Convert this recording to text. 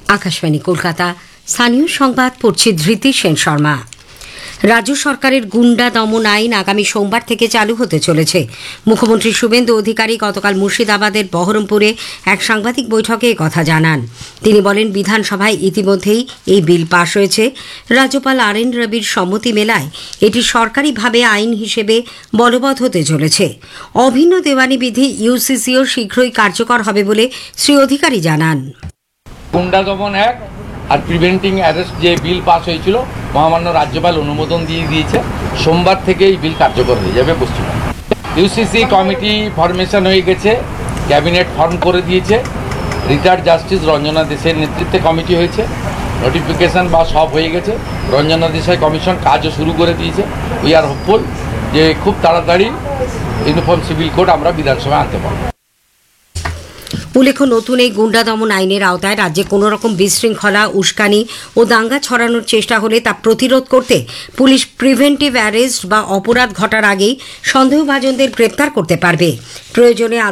আকাশবাণী কলকাতা। স্থানীয় সংবাদ পড়ছি ধৃতি সেন শর্মা। রাজ্য সরকারের গুন্ডা দমন আইন আগামী সোমবার থেকে চালু হতে চলেছে। মুখ্যমন্ত্রী শুভেন্দু অধিকারী গতকাল মুর্শিদাবাদের বহরমপুরে এক সাংবাদিক বৈঠকে কথা জানান। তিনি বলেন, বিধানসভায় ইতিমধ্যেই এই বিল পাশ হয়েছে। রাজ্যপাল RN রবির সম্মতি মেলায় এটি সরকারিভাবে আইন হিসেবে বলবৎ হতে চলেছে। অভিন্ন দেওয়ানি বিধি UCCও শীঘ্রই কার্যকর হবে বলে শ্রী অধিকারী জানান। গুন্ডা দমন অ্যাক্ট আর প্রিভেন্টিং অ্যারেস্ট যে বিল পাস হয়েছিল, মহামান্য রাজ্যপাল অনুমোদন দিয়ে দিয়েছে। সোমবার থেকে এই বিল কার্যকর হয়ে যাবে পশ্চিমবঙ্গে। UCC কমিটি ফরমেশন হয়ে গেছে, ক্যাবিনেট ফর্ম করে দিয়েছে। রিটায়ার্ড জাস্টিস রঞ্জনা দেশাইয়ের নেতৃত্বে কমিটি হয়েছে, নোটিফিকেশন বা সব হয়ে গেছে। রঞ্জনা দেশাই কমিশন কাজও শুরু করে দিয়েছে। উই আর হোপফুল যে খুব তাড়াতাড়ি ইউনিফর্ম সিভিল কোড আমরা বিধানসভায় আনতে পারব। উল্লেখ্য, নতুন এই গুন্ডা দমন আইনের আওতায় রাজ্যে কোনো রকম বিশৃঙ্খলা, উস্কানি ও দাঙ্গা ছড়ানোর চেষ্টা হলে তা প্রতিরোধ করতে পুলিশ প্রিভেন্টিভ অ্যারেস্ট বা অপরাধ ঘটার আগেই সন্দেহভাজনদের গ্রেপ্তার করতে পারবে। প্রয়োজনে